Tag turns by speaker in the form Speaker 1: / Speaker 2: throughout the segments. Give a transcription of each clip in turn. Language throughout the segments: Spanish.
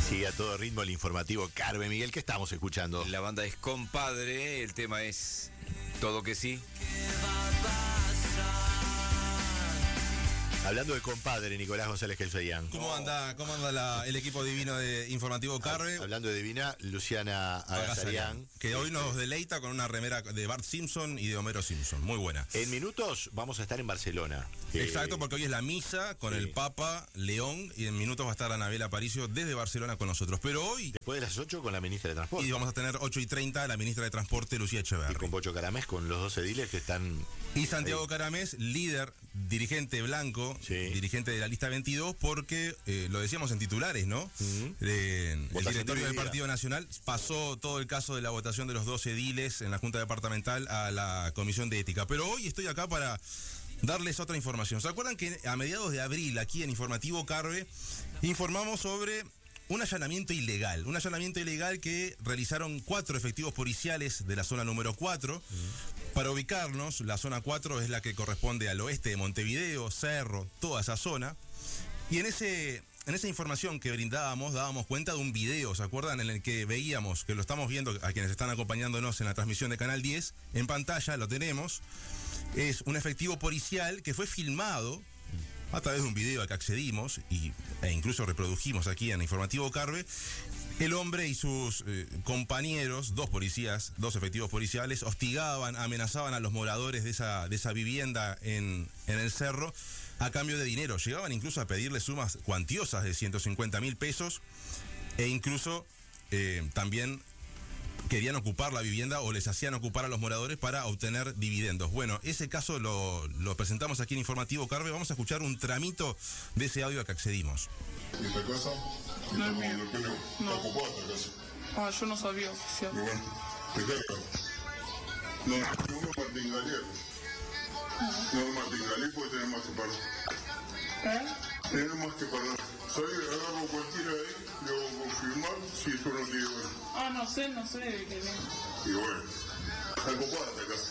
Speaker 1: Sí, a todo ritmo el informativo Carve. Miguel, ¿qué estamos escuchando?
Speaker 2: La banda es Compadre, el tema es Todo que sí.
Speaker 1: Hablando de compadre, Nicolás González Gelfedián.
Speaker 3: ¿Cómo anda el equipo divino de Informativo Carve?
Speaker 1: Hablando de divina, Luciana Agazarian.
Speaker 3: Que hoy nos deleita con una remera de Bart Simpson y de Homero Simpson. Muy buena.
Speaker 1: En minutos vamos a estar en Barcelona.
Speaker 3: Exacto, porque hoy es la misa con el Papa León y en minutos va a estar Anabel Aparicio desde Barcelona con nosotros. Pero hoy...
Speaker 1: Después de las 8 con la ministra de Transporte.
Speaker 3: Y vamos a tener 8:30 la ministra de Transporte, Lucía Echeverri.
Speaker 1: Y con Pocho Caramés, con los 2 ediles que están...
Speaker 3: Y Santiago Caramés, líder, dirigente blanco, dirigente de la lista 22, porque lo decíamos en titulares, ¿no? El directorio del Partido Nacional pasó todo el caso de la votación de los 2 ediles en la Junta Departamental a la Comisión de Ética. Pero hoy estoy acá para darles otra información. ¿Se acuerdan que a mediados de abril, aquí en Informativo Carve, informamos sobre un allanamiento ilegal? Un allanamiento ilegal que realizaron 4 efectivos policiales de la zona número 4. Para ubicarnos, la zona 4 es la que corresponde al oeste de Montevideo, Cerro, toda esa zona. Y en esa información que brindábamos, dábamos cuenta de un video, ¿se acuerdan? En el que veíamos, que lo estamos viendo a quienes están acompañándonos en la transmisión de Canal 10, en pantalla lo tenemos. Es un efectivo policial que fue filmado a través de un video al que accedimos e incluso reprodujimos aquí en Informativo Carve. El hombre y sus compañeros, 2 efectivos policiales, hostigaban, amenazaban a los moradores de esa vivienda en el cerro a cambio de dinero. Llegaban incluso a pedirle sumas cuantiosas de 150.000 pesos e incluso también querían ocupar la vivienda o les hacían ocupar a los moradores para obtener dividendos. Bueno, ese caso lo presentamos aquí en Informativo Carve. Vamos a escuchar un tramito de ese audio al que accedimos.
Speaker 4: ¿Y esta casa?
Speaker 5: No es mía.
Speaker 4: ¿Está ocupada esta casa?
Speaker 5: Ah, yo no sabía, oficial.
Speaker 4: Y bueno, te cargan. No, uno Martín Galeano. No, Martín Galeano puede tener más que parar. Tener más que parar. ¿Sabes? Agarro cualquiera ahí, le hago confirmar si esto no tiene bueno.
Speaker 5: Ah, no sé que no.
Speaker 4: Y bueno, está ocupada esta casa.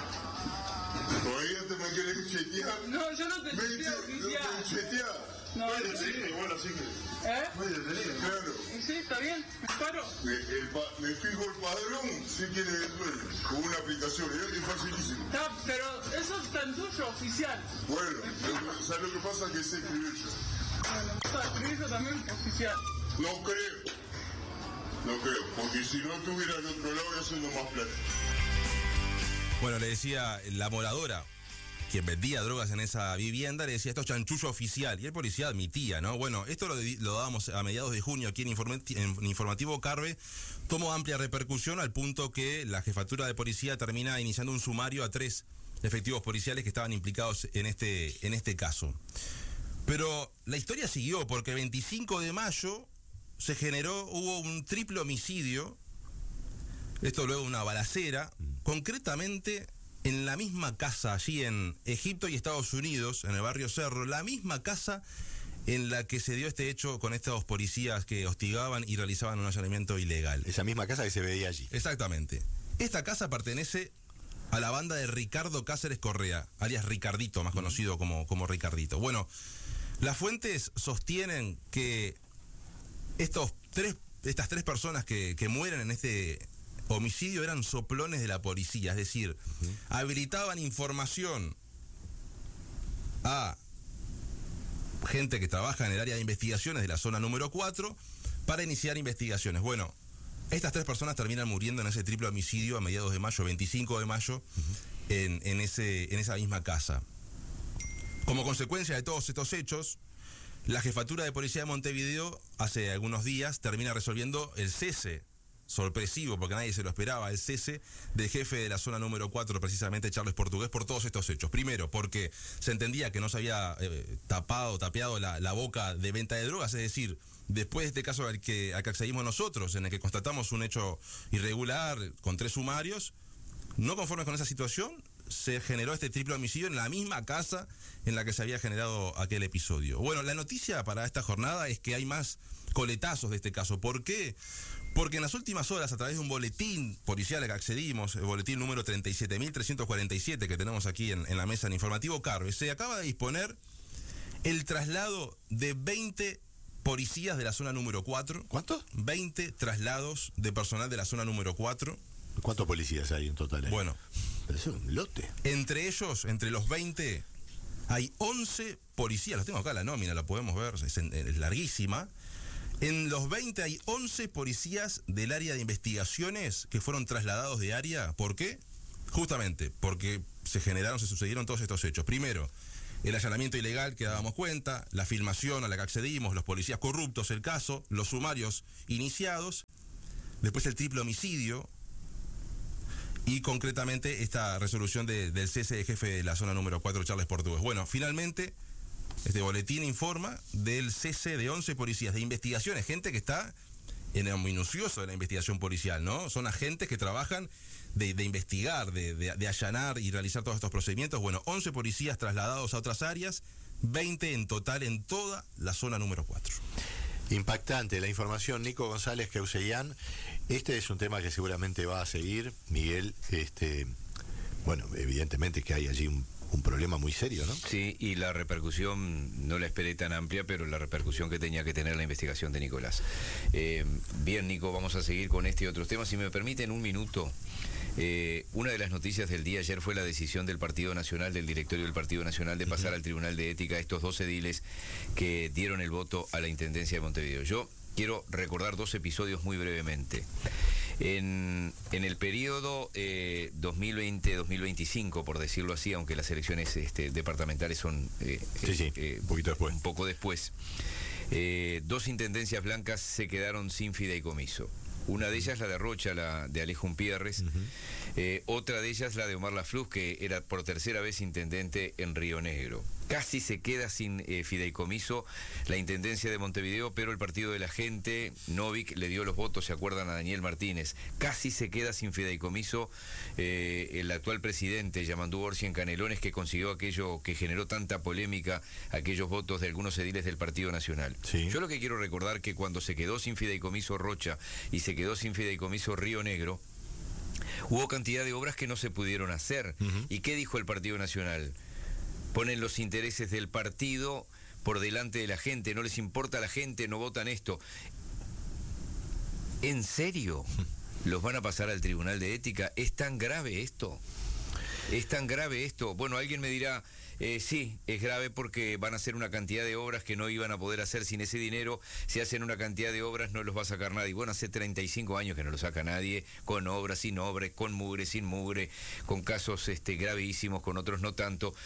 Speaker 4: ¿Todavía te me querés chequear?
Speaker 5: No, yo no te chequeo, oficial.
Speaker 4: ¿No te chequear?
Speaker 5: No,
Speaker 4: sí, igual así que... Claro.
Speaker 5: Sí, está bien, me paro.
Speaker 4: Me fijo el padrón, sé quién es el dueño, con una aplicación, es facilísimo.
Speaker 5: Está, pero eso está en tuyo, oficial.
Speaker 4: Bueno, ¿sabes lo que pasa? Que sé escribir yo.
Speaker 5: Bueno, está escribir yo también, oficial.
Speaker 4: No creo, porque si no estuviera al otro lado y haciendo más plata.
Speaker 3: Bueno, le decía la moradora, quien vendía drogas en esa vivienda, le decía, esto es chanchullo oficial. Y el policía admitía, ¿no? Bueno, esto lo dábamos a mediados de junio aquí en Informativo Carve. Tomó amplia repercusión al punto que la jefatura de policía termina iniciando un sumario a 3 efectivos policiales que estaban implicados en este caso. Pero la historia siguió porque el 25 de mayo hubo un triple homicidio. Esto luego de una balacera, concretamente en la misma casa, allí en Egipto y Estados Unidos, en el barrio Cerro, la misma casa en la que se dio este hecho con estos policías que hostigaban y realizaban un allanamiento ilegal.
Speaker 1: Esa misma casa que se veía allí.
Speaker 3: Exactamente. Esta casa pertenece a la banda de Ricardo Cáceres Correa, alias Ricardito, más conocido como Ricardito. Bueno, las fuentes sostienen que estas 3 personas que mueren en este homicidio eran soplones de la policía, es decir, habilitaban información a gente que trabaja en el área de investigaciones de la zona número 4 para iniciar investigaciones. Bueno, estas 3 personas terminan muriendo en ese triple homicidio a mediados de mayo, 25 de mayo, en esa misma casa. Como consecuencia de todos estos hechos, la jefatura de policía de Montevideo hace algunos días termina resolviendo el cese sorpresivo, porque nadie se lo esperaba, el cese del jefe de la zona número 4, precisamente Charles Portugués, por todos estos hechos. Primero, porque se entendía que no se había tapeado la boca de venta de drogas, es decir, después de este caso al que accedimos nosotros, en el que constatamos un hecho irregular con 3 sumarios, no conformes con esa situación, se generó este triple homicidio en la misma casa en la que se había generado aquel episodio. Bueno, la noticia para esta jornada es que hay más coletazos de este caso. ¿Por qué? Porque en las últimas horas, a través de un boletín policial al que accedimos, el boletín número 37.347 que tenemos aquí en la mesa en Informativo Carve, se acaba de disponer el traslado de 20 policías de la zona número 4.
Speaker 1: ¿Cuántos?
Speaker 3: 20 traslados de personal de la zona número 4.
Speaker 1: ¿Cuántos policías hay en total ahí?
Speaker 3: Bueno,
Speaker 1: pero es un lote.
Speaker 3: entre ellos, entre los 20, hay 11 policías. Los tengo acá, la nómina, la podemos ver, es larguísima. En los 20 hay 11 policías del área de investigaciones que fueron trasladados de área. ¿Por qué? Justamente porque se sucedieron todos estos hechos. Primero, el allanamiento ilegal que dábamos cuenta, la filmación a la que accedimos, los policías corruptos, el caso, los sumarios iniciados, después el triple homicidio y concretamente esta resolución del cese de jefe de la zona número 4, Charles Portugués. Bueno, finalmente, este boletín informa del cese de 11 policías de investigaciones, gente que está en el minucioso de la investigación policial, ¿no? Son agentes que trabajan de investigar, de allanar y realizar todos estos procedimientos. Bueno, 11 policías trasladados a otras áreas, 20 en total en toda la zona número 4.
Speaker 1: Impactante la información, Nico González Queusellán. Este es un tema que seguramente va a seguir, Miguel. Bueno, evidentemente que hay allí un problema muy serio, ¿no?
Speaker 2: Sí, y la repercusión, no la esperé tan amplia, pero la repercusión que tenía que tener la investigación de Nicolás. Bien, Nico, vamos a seguir con este y otros temas. Si me permiten un minuto. Una de las noticias del día ayer fue la decisión del Partido Nacional, del directorio del Partido Nacional, de pasar al Tribunal de Ética a estos 2 ediles que dieron el voto a la Intendencia de Montevideo. Yo quiero recordar 2 episodios muy brevemente. En el periodo 2020-2025, por decirlo así, aunque las elecciones departamentales son
Speaker 1: un poquito después.
Speaker 2: Un poco después, 2 intendencias blancas se quedaron sin fideicomiso. Una de ellas la de Rocha, la de Alejo Umpierres. Otra de ellas la de Omar Lafluz, que era por tercera vez intendente en Río Negro. Casi se queda sin fideicomiso la Intendencia de Montevideo, pero el Partido de la Gente, Novik, le dio los votos, se acuerdan, a Daniel Martínez. Casi se queda sin fideicomiso el actual presidente, Yamandú Orsi en Canelones, que consiguió aquello que generó tanta polémica, aquellos votos de algunos ediles del Partido Nacional.
Speaker 1: Sí.
Speaker 2: Yo lo que quiero recordar que cuando se quedó sin fideicomiso Rocha y se quedó sin fideicomiso Río Negro, hubo cantidad de obras que no se pudieron hacer. ¿Y qué dijo el Partido Nacional? Ponen los intereses del partido por delante de la gente, no les importa a la gente, no votan esto. ¿En serio? ¿Los van a pasar al Tribunal de Ética? ¿Es tan grave esto? ¿Es tan grave esto? Bueno, alguien me dirá, sí, es grave porque van a hacer una cantidad de obras que no iban a poder hacer sin ese dinero. Si hacen una cantidad de obras no los va a sacar nadie. Bueno, hace 35 años que no lo saca nadie, con obras, sin obras, con mugre, sin mugre, con casos gravísimos, con otros no tanto.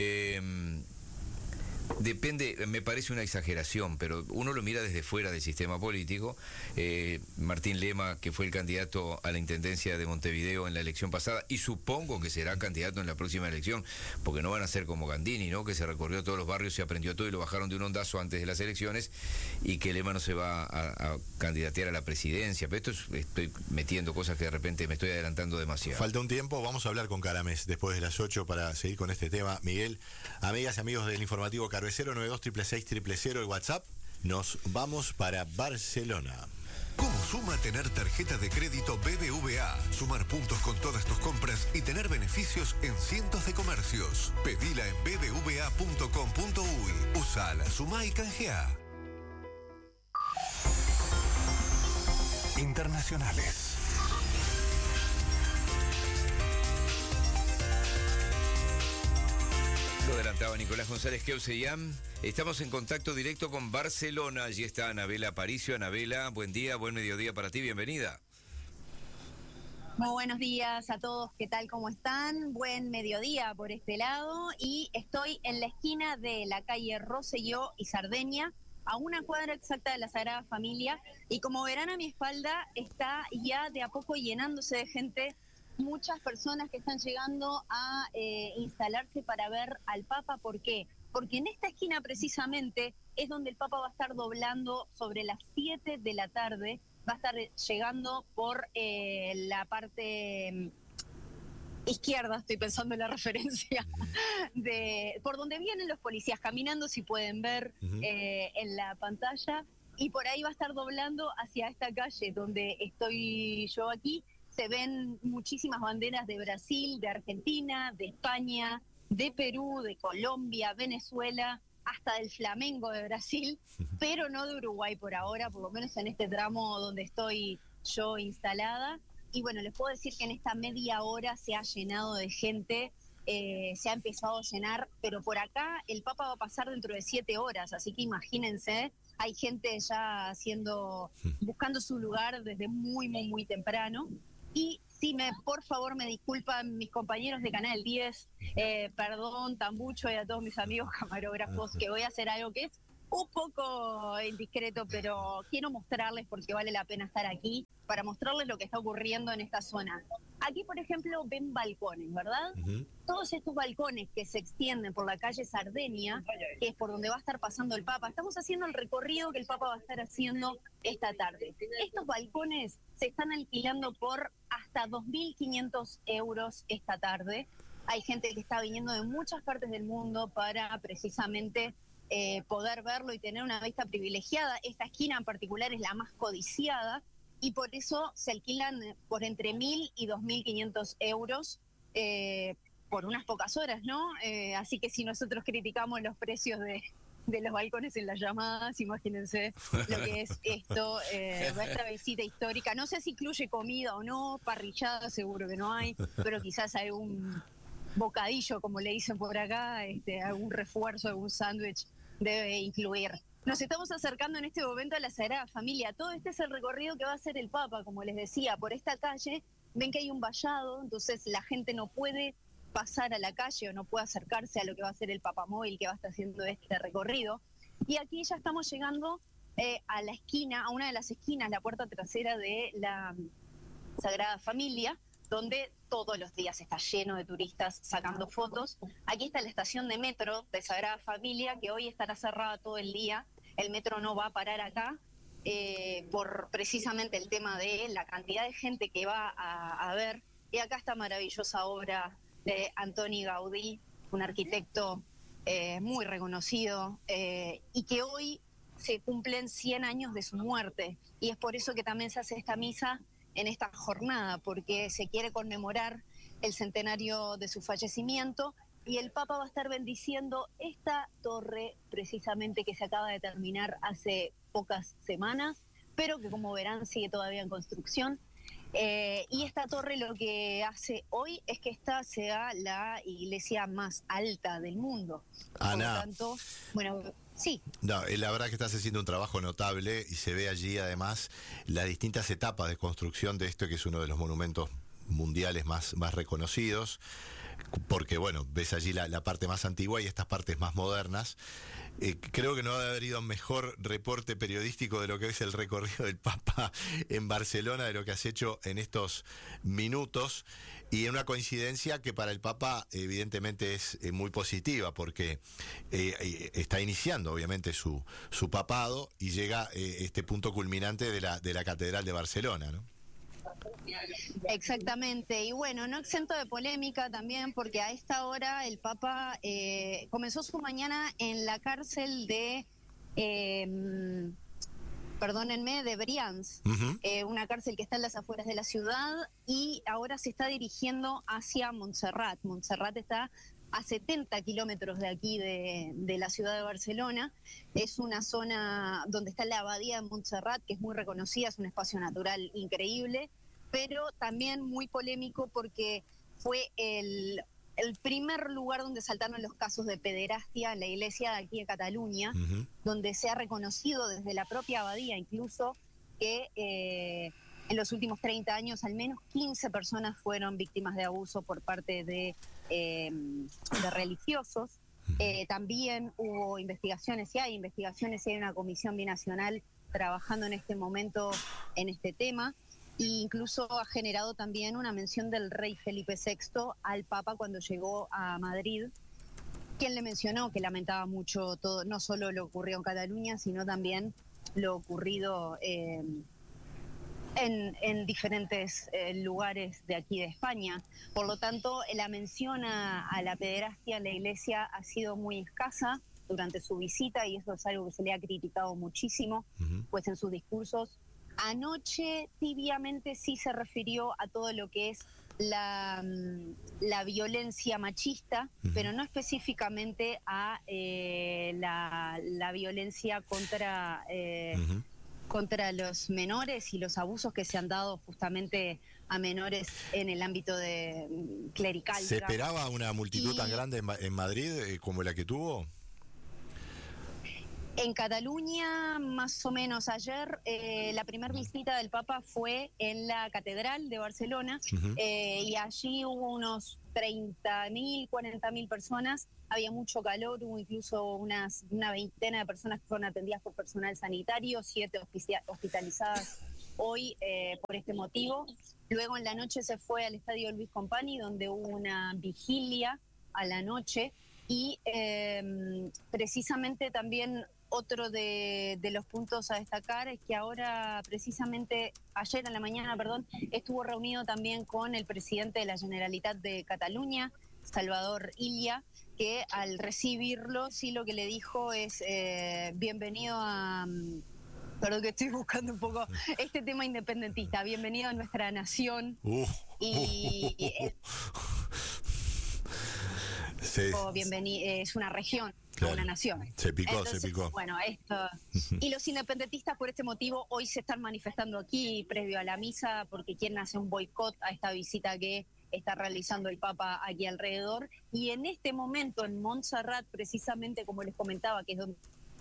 Speaker 2: Depende, me parece una exageración, pero uno lo mira desde fuera del sistema político. Martín Lema, que fue el candidato a la Intendencia de Montevideo en la elección pasada, y supongo que será candidato en la próxima elección, porque no van a ser como Gandini, ¿no? Que se recorrió todos los barrios, se aprendió todo y lo bajaron de un ondazo antes de las elecciones, y que Lema no se va a candidatear a la presidencia. Pero estoy metiendo cosas que de repente me estoy adelantando demasiado.
Speaker 1: Falta un tiempo, vamos a hablar con Caramés después de las 8 para seguir con este tema. Miguel, amigas y amigos del informativo Carve 092-666-000, el WhatsApp. Nos vamos para Barcelona.
Speaker 6: ¿Cómo suma tener tarjeta de crédito BBVA? Sumar puntos con todas tus compras y tener beneficios en cientos de comercios. Pedila en bbva.com.uy. Usala, sumá y canjea. Internacionales.
Speaker 2: Lo adelantaba Nicolás González Queusellán. Estamos en contacto directo con Barcelona. Allí está Anabela Aparicio. Anabela, buen día, buen mediodía para ti, bienvenida.
Speaker 7: Muy buenos días a todos, ¿qué tal? ¿Cómo están? Buen mediodía por este lado, y estoy en la esquina de la calle Rosselló y Sardegna, a una cuadra exacta de la Sagrada Familia, y como verán a mi espalda está ya de a poco llenándose de gente. Muchas personas que están llegando a instalarse para ver al Papa. ¿Por qué? Porque en esta esquina precisamente es donde el Papa va a estar doblando sobre las 7 de la tarde. Va a estar llegando por la parte izquierda, estoy pensando en la referencia, por donde vienen los policías caminando, si pueden ver en la pantalla. Y por ahí va a estar doblando hacia esta calle donde estoy yo aquí. Se ven muchísimas banderas de Brasil, de Argentina, de España, de Perú, de Colombia, Venezuela. hasta del Flamengo de Brasil, pero no de Uruguay por ahora, por lo menos en este tramo donde estoy yo instalada. Y bueno, les puedo decir que en esta media hora se ha llenado de gente, se ha empezado a llenar, pero por acá el Papa va a pasar dentro de 7 horas, así que imagínense, hay gente ya buscando su lugar desde muy, muy, muy temprano. Y por favor me disculpan mis compañeros de Canal 10, perdón Tambucho y a todos mis amigos camarógrafos, que voy a hacer algo que es un poco indiscreto, pero quiero mostrarles porque vale la pena estar aquí, para mostrarles lo que está ocurriendo en esta zona. Aquí, por ejemplo, ven balcones, ¿verdad? Todos estos balcones que se extienden por la calle Sardenia, que es por donde va a estar pasando el Papa. Estamos haciendo el recorrido que el Papa va a estar haciendo esta tarde. Estos balcones se están alquilando por hasta 2.500 euros esta tarde. Hay gente que está viniendo de muchas partes del mundo para precisamente poder verlo y tener una vista privilegiada. Esta esquina en particular es la más codiciada y por eso se alquilan por entre 1.000 y 2.500 euros por unas pocas horas, ¿no? Así que si nosotros criticamos los precios de los balcones en las llamadas, imagínense lo que es esto, esta visita histórica. No sé si incluye comida o no, parrillada seguro que no hay, pero quizás hay un bocadillo, como le dicen por acá, algún refuerzo, algún sándwich debe incluir. Nos estamos acercando en este momento a la Sagrada Familia. Todo este es el recorrido que va a hacer el Papa, como les decía, por esta calle. Ven que hay un vallado, entonces la gente no puede pasar a la calle o no puede acercarse a lo que va a ser el papamóvil que va a estar haciendo este recorrido. Y aquí ya estamos llegando a la esquina, a una de las esquinas, la puerta trasera de la Sagrada Familia, donde todos los días está lleno de turistas sacando fotos. Aquí está la estación de metro de Sagrada Familia, que hoy estará cerrada todo el día. El metro no va a parar acá por precisamente el tema de la cantidad de gente que va a ver. Y acá está maravillosa obra de Antoni Gaudí, un arquitecto muy reconocido, y que hoy se cumplen 100 años de su muerte. Y es por eso que también se hace esta misa en esta jornada, porque se quiere conmemorar el centenario de su fallecimiento y el Papa va a estar bendiciendo esta torre precisamente que se acaba de terminar hace pocas semanas, pero que como verán sigue todavía en construcción. Y esta torre lo que hace hoy es que esta sea la iglesia más alta del mundo.
Speaker 1: Ana.
Speaker 7: Por lo tanto, bueno, sí.
Speaker 1: No, la verdad que estás haciendo un trabajo notable y se ve allí además las distintas etapas de construcción de esto, que es uno de los monumentos mundiales más reconocidos, porque bueno, ves allí la parte más antigua y estas partes más modernas. Creo que no debe haber ido mejor reporte periodístico de lo que es el recorrido del Papa en Barcelona, de lo que has hecho en estos minutos, y una coincidencia que para el Papa evidentemente es muy positiva, porque está iniciando obviamente su papado y llega este punto culminante de la Catedral de Barcelona, ¿no?
Speaker 7: Exactamente, y bueno, no exento de polémica también, porque a esta hora el Papa comenzó su mañana en la cárcel de, de Brians, una cárcel que está en las afueras de la ciudad, y ahora se está dirigiendo hacia Montserrat. Montserrat está a 70 kilómetros de aquí de la ciudad de Barcelona. Es una zona donde está la abadía de Montserrat, que es muy reconocida, es un espacio natural increíble, pero también muy polémico porque fue el primer lugar donde saltaron los casos de pederastia en la iglesia de aquí de Cataluña, donde se ha reconocido desde la propia abadía incluso que en los últimos 30 años al menos 15 personas fueron víctimas de abuso por parte de religiosos. También hubo investigaciones y hay una comisión binacional trabajando en este momento en este tema, e incluso ha generado también una mención del rey Felipe VI al Papa cuando llegó a Madrid, quien le mencionó que lamentaba mucho todo, no solo lo ocurrido en Cataluña, sino también lo ocurrido en diferentes lugares de aquí de España. Por lo tanto, la mención a la pederastia en la iglesia ha sido muy escasa durante su visita, y eso es algo que se le ha criticado muchísimo, pues en sus discursos anoche tibiamente sí se refirió a todo lo que es la violencia machista, pero no específicamente a la violencia contra los menores y los abusos que se han dado justamente a menores en el ámbito clerical.
Speaker 1: ¿Se esperaba una multitud tan grande en Madrid como la que tuvo?
Speaker 7: En Cataluña, más o menos ayer, la primera visita del Papa fue en la Catedral de Barcelona, y allí hubo unos 30.000, 40.000 personas. Había mucho calor, hubo incluso una veintena de personas que fueron atendidas por personal sanitario, 7 hospitalizadas hoy por este motivo. Luego en la noche se fue al Estadio Luis Company, donde hubo una vigilia a la noche, y precisamente también otro de los puntos a destacar es que ahora, precisamente ayer en la mañana, estuvo reunido también con el presidente de la Generalitat de Cataluña, Salvador Illa, que al recibirlo sí lo que le dijo es bienvenido a... Perdón que estoy buscando un poco este tema independentista, bienvenido a nuestra nación. Es una región, claro, una nación.
Speaker 1: Se picó.
Speaker 7: Bueno, esto. Y los independentistas por este motivo hoy se están manifestando aquí previo a la misa porque quieren hacer un boicot a esta visita que está realizando el Papa aquí alrededor. Y en este momento en Montserrat, precisamente como les comentaba, que es donde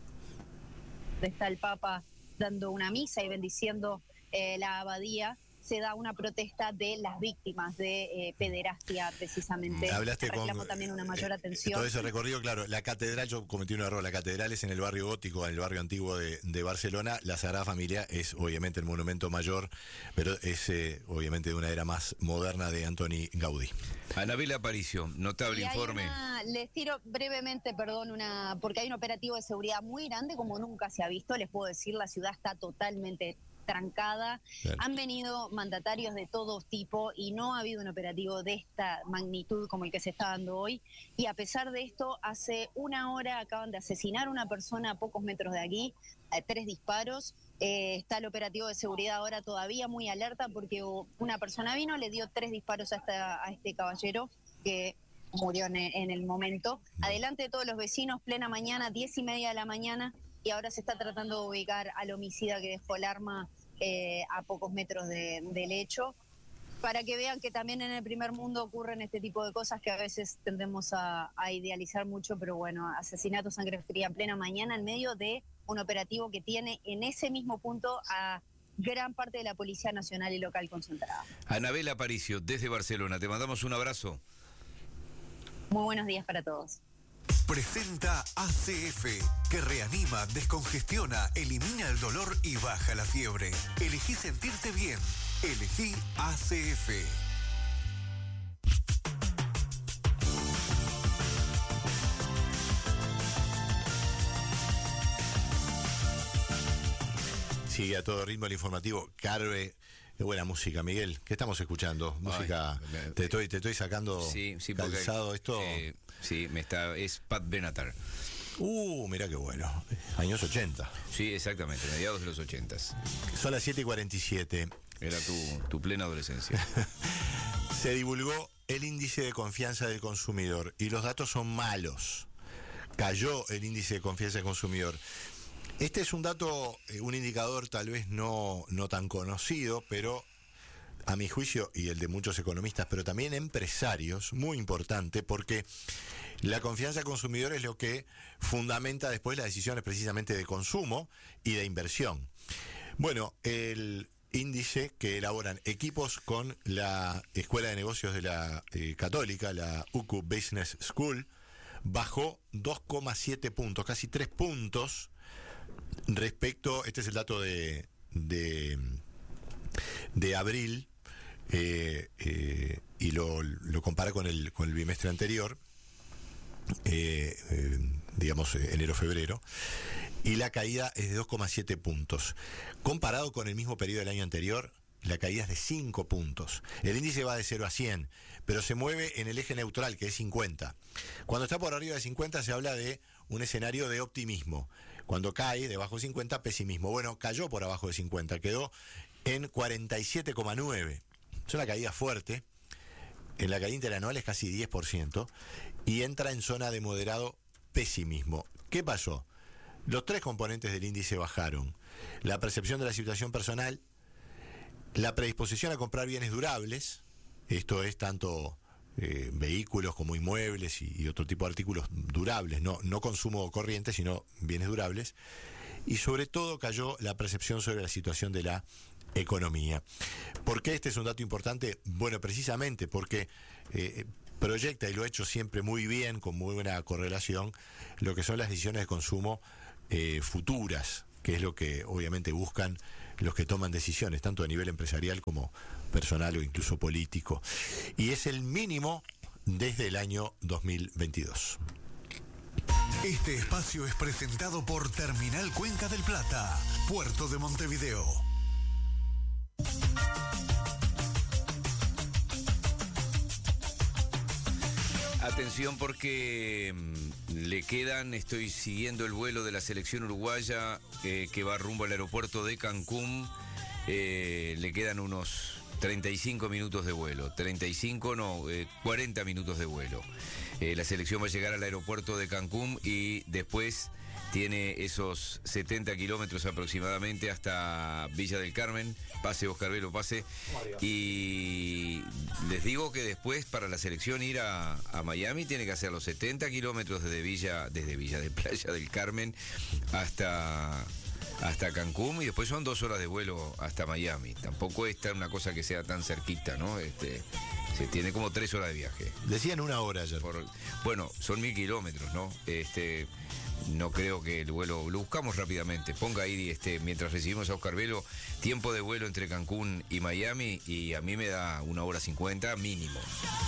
Speaker 7: está el Papa dando una misa y bendiciendo la abadía, se da una protesta de las víctimas de pederastia, precisamente.
Speaker 1: Hablaste
Speaker 7: reclamo también una mayor atención.
Speaker 1: Todo ese recorrido, claro, la catedral, yo cometí un error, la catedral es en el barrio gótico, en el barrio antiguo de Barcelona, la Sagrada Familia es obviamente el monumento mayor, pero es obviamente de una era más moderna de Antoni Gaudí.
Speaker 2: Anabela Aparicio, notable informe.
Speaker 7: Les tiro brevemente, porque hay un operativo de seguridad muy grande, como nunca se ha visto, les puedo decir, la ciudad está totalmente trancada. Claro. Han venido mandatarios de todo tipo y no ha habido un operativo de esta magnitud como el que se está dando hoy. Y a pesar de esto, hace una hora acaban de asesinar a una persona a pocos metros de aquí, 3 disparos. Está el operativo de seguridad ahora todavía muy alerta porque una persona vino, le dio 3 disparos a este caballero que murió en el momento. Adelante de todos los vecinos, plena mañana, 10:30 de la mañana, y ahora se está tratando de ubicar al homicida que dejó el arma a pocos metros del hecho, para que vean que también en el primer mundo ocurren este tipo de cosas que a veces tendemos a idealizar mucho, pero bueno, asesinato, sangre fría, plena mañana, en medio de un operativo que tiene en ese mismo punto a gran parte de la Policía Nacional y local concentrada.
Speaker 2: Anabela Aparicio, desde Barcelona, te mandamos un abrazo.
Speaker 7: Muy buenos días para todos.
Speaker 6: Presenta ACF, que reanima, descongestiona, elimina el dolor y baja la fiebre. Elegí sentirte bien. Elegí ACF.
Speaker 1: Sigue a todo ritmo el informativo. Carve, qué buena música, Miguel. ¿Qué estamos escuchando? Música. Te estoy sacando calzado esto.
Speaker 2: Sí, es Pat Benatar.
Speaker 1: Mirá qué bueno. Años 80.
Speaker 2: Sí, exactamente, mediados de los 80.
Speaker 1: Son las 7:47.
Speaker 2: Era tu plena adolescencia.
Speaker 1: Se divulgó el índice de confianza del consumidor y los datos son malos. Cayó el índice de confianza del consumidor. Este es un dato, un indicador tal vez no tan conocido, pero a mi juicio y el de muchos economistas, pero también empresarios, muy importante, porque la confianza del consumidor es lo que fundamenta después las decisiones precisamente de consumo y de inversión. Bueno, el índice que elaboran equipos con la Escuela de Negocios de la Católica, la UCU Business School, bajó 2,7 puntos, casi 3 puntos respecto, este es el dato de abril, y lo compara con el bimestre anterior, digamos enero-febrero, y la caída es de 2,7 puntos. Comparado con el mismo periodo del año anterior, la caída es de 5 puntos. El índice va de 0 a 100, pero se mueve en el eje neutral, que es 50. Cuando está por arriba de 50 se habla de un escenario de optimismo. Cuando cae debajo de 50, pesimismo. Bueno, cayó por abajo de 50, quedó en 47,9. Es una caída fuerte. en la caída interanual es casi 10%, y entra en zona de moderado pesimismo. ¿Qué pasó? Los 3 componentes del índice bajaron: la percepción de la situación personal, la predisposición a comprar bienes durables, esto es tanto vehículos como inmuebles y otro tipo de artículos durables, no consumo corriente, sino bienes durables, y sobre todo cayó la percepción sobre la situación de la economía. ¿Por qué este es un dato importante? Bueno, precisamente porque proyecta, y lo ha hecho siempre muy bien, con muy buena correlación, lo que son las decisiones de consumo futuras, que es lo que obviamente buscan los que toman decisiones, tanto a nivel empresarial como personal o incluso político. Y es el mínimo desde el año 2022.
Speaker 6: Este espacio es presentado por Terminal Cuenca del Plata, Puerto de Montevideo.
Speaker 2: Atención porque le quedan, estoy siguiendo el vuelo de la selección uruguaya que va rumbo al aeropuerto de Cancún, le quedan unos 35 minutos de vuelo, 40 minutos de vuelo. La selección va a llegar al aeropuerto de Cancún y después tiene esos 70 kilómetros aproximadamente hasta Villa del Carmen. Pase, Oscar Velo, pase. Y les digo que después para la selección ir a Miami tiene que hacer los 70 kilómetros desde Villa de Playa del Carmen hasta Cancún, y después son 2 horas de vuelo hasta Miami. Tampoco es una cosa que sea tan cerquita, ¿no? Se tiene como 3 horas de viaje.
Speaker 1: Decían 1 hora ayer.
Speaker 2: Bueno, son 1000 kilómetros, ¿no? No creo que el vuelo, lo buscamos rápidamente. Ponga ahí, mientras recibimos a Oscar Velo, tiempo de vuelo entre Cancún y Miami, y a mí me da 1 hora 50 mínimo.